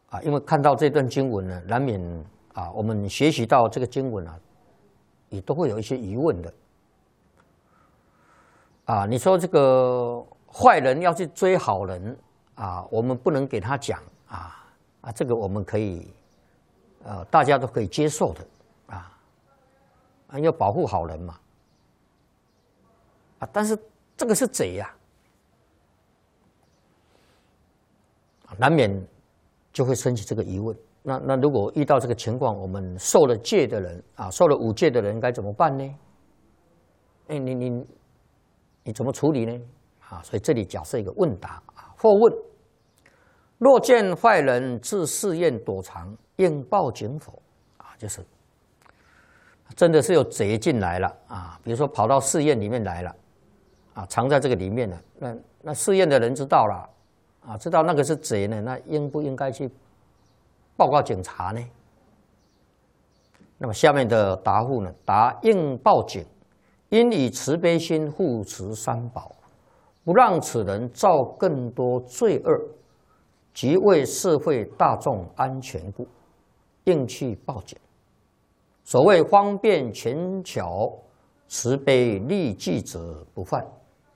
因为看到这段经文呢，难免我们学习到这个经文也都会有一些疑问的。你说这个坏人要去追好人我们不能给他讲这个我们可以大家都可以接受的要保护好人嘛但是这个是贼难免就会升起这个疑问。那如果遇到这个情况，我们受了戒的人受了五戒的人该怎么办呢？你怎么处理呢？所以这里假设一个问答或问：若见坏人自寺院躲藏，应报警否？就是真的是有贼进来了比如说跑到寺院里面来了藏在这个里面了，那寺院的人知道了知道那个是贼呢，那应不应该去报告警察呢？那么下面的答复呢？答应报警。应以慈悲心护持三宝，不让此人造更多罪恶，即为社会大众安全故，应去报警。所谓方便权巧，慈悲利己者不犯。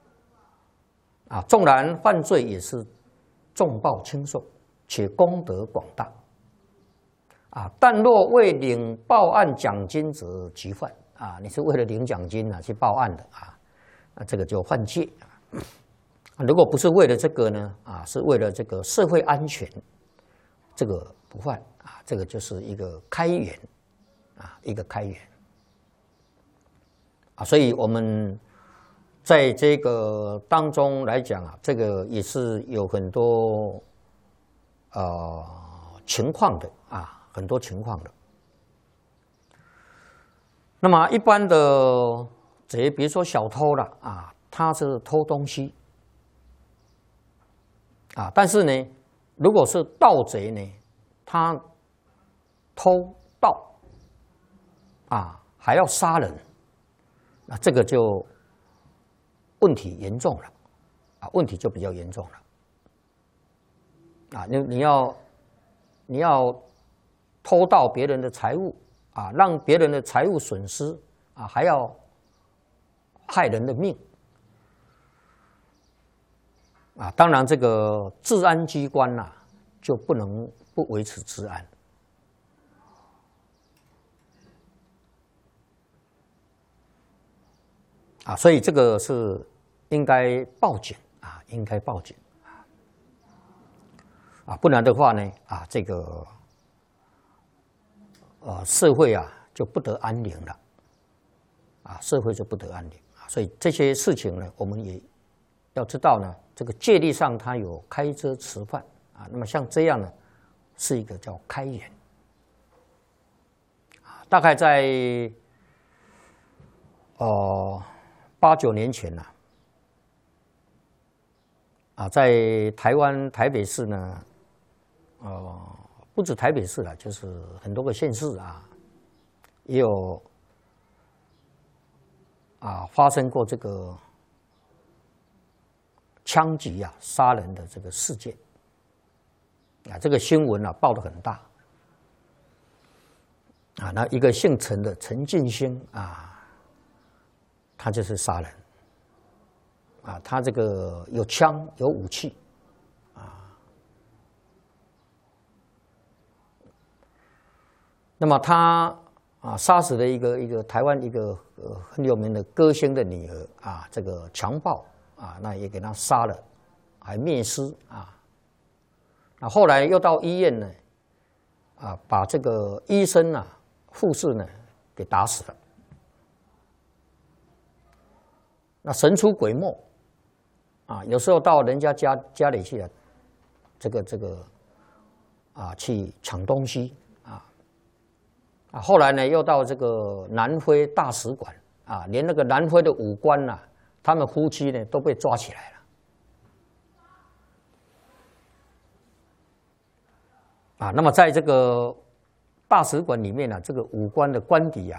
纵然犯罪也是重报轻受，且功德广大。但若为领报案奖金者即犯。你是为了领奖金去报案的这个就犯戒如果不是为了这个呢是为了这个社会安全，这个不犯这个就是一个开源一个开源所以我们在这个当中来讲这个也是有很多情况的很多情况的。那么一般的贼，比如说小偷了他是偷东西但是呢，如果是盗贼呢，他偷盗还要杀人，那这个就问题严重了问题就比较严重了你要偷盗别人的财物让别人的财物损失还要害人的命当然这个治安机关就不能不维持治安所以这个是应该报警应该报警不然的话呢这个社会就不得安宁了社会就不得安宁所以这些事情呢，我们也要知道呢，这个戒律上它有开遮持犯那么像这样呢，是一个叫开源大概在8、9年前在台湾台北市呢不止台北市了，就是很多个县市也有发生过这个枪击杀人的这个事件这个新闻报得很大那一个姓陈的陈进兴他就是杀人他这个有枪有武器那么他杀死了一个台湾一个很有名的歌星的女儿这个强暴那也给他杀了，还灭尸那后来又到医院呢把这个医生护士呢给打死了。那神出鬼没有时候到人家家里去这个去抢东西后来呢又到这个南非大使馆连那个南非的武官他们夫妻呢都被抓起来了那么在这个大使馆里面这个武官的官邸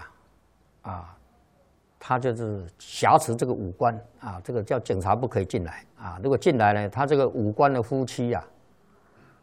他就是挟持这个武官这个叫警察不可以进来如果进来呢，他这个武官的夫妻